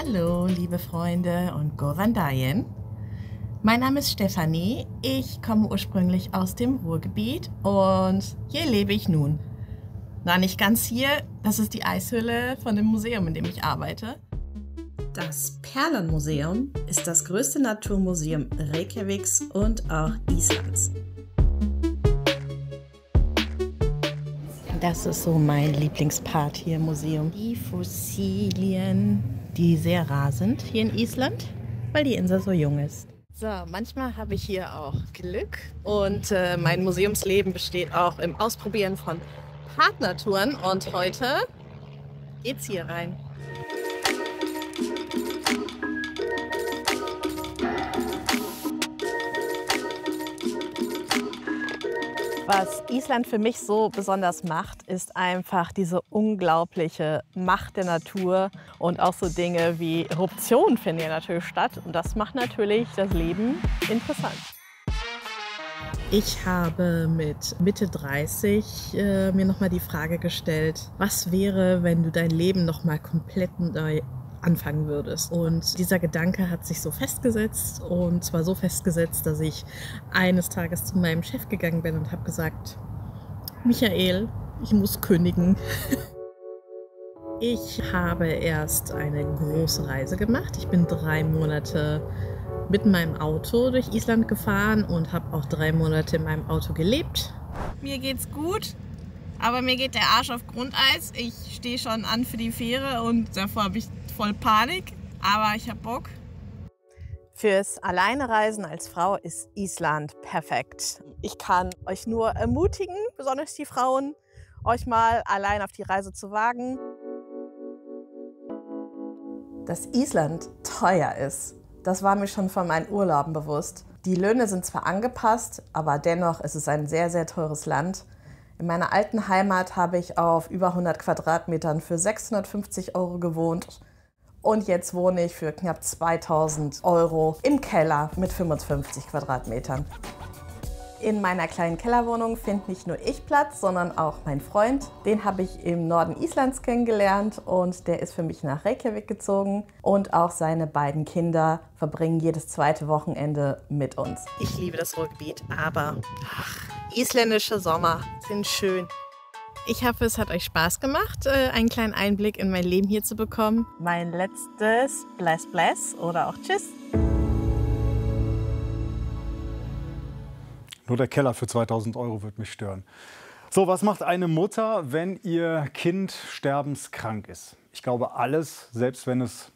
Hallo, liebe Freunde und Govan Dayen. Mein Name ist Stefanie. Ich komme ursprünglich aus dem Ruhrgebiet und hier lebe ich nun. Na, nicht ganz hier. Das ist die Eishöhle von dem Museum, in dem ich arbeite. Das Perlenmuseum ist das größte Naturmuseum Reykjaviks und auch Islands. Das ist so mein Lieblingspart hier im Museum. Die Fossilien, die sehr rar sind hier in Island, weil die Insel so jung ist. So, manchmal habe ich hier auch Glück und mein Museumsleben besteht auch im Ausprobieren von Partnertouren und heute geht's hier rein. Was Island für mich so besonders macht, ist einfach diese unglaubliche Macht der Natur und auch so Dinge wie Eruptionen finden hier natürlich statt und das macht natürlich das Leben interessant. Ich habe mit Mitte 30 mir nochmal die Frage gestellt, was wäre, wenn du dein Leben nochmal komplett neu anfangen würdest. Und dieser Gedanke hat sich so festgesetzt und zwar so festgesetzt, dass ich eines Tages zu meinem Chef gegangen bin und habe gesagt, Michael, ich muss kündigen. Ich habe erst eine große Reise gemacht. Ich bin 3 Monate mit meinem Auto durch Island gefahren und habe auch 3 Monate in meinem Auto gelebt. Mir geht's gut, aber mir geht der Arsch auf Grundeis. Ich stehe schon an für die Fähre und davor habe ich voll Panik, aber ich habe Bock. Fürs Alleinereisen als Frau ist Island perfekt. Ich kann euch nur ermutigen, besonders die Frauen, euch mal allein auf die Reise zu wagen. Dass Island teuer ist, das war mir schon von meinen Urlauben bewusst. Die Löhne sind zwar angepasst, aber dennoch ist es ein sehr, sehr teures Land. In meiner alten Heimat habe ich auf über 100 Quadratmetern für 650 € gewohnt. Und jetzt wohne ich für knapp 2000 € im Keller mit 55 Quadratmetern. In meiner kleinen Kellerwohnung findet nicht nur ich Platz, sondern auch mein Freund. Den habe ich im Norden Islands kennengelernt und der ist für mich nach Reykjavik gezogen. Und auch seine beiden Kinder verbringen jedes zweite Wochenende mit uns. Ich liebe das Ruhrgebiet, aber isländische Sommer sind schön. Ich hoffe, es hat euch Spaß gemacht, einen kleinen Einblick in mein Leben hier zu bekommen. Mein letztes Bless Bless oder auch Tschüss. Nur der Keller für 2000 € wird mich stören. So, was macht eine Mutter, wenn ihr Kind sterbenskrank ist? Ich glaube alles, selbst wenn es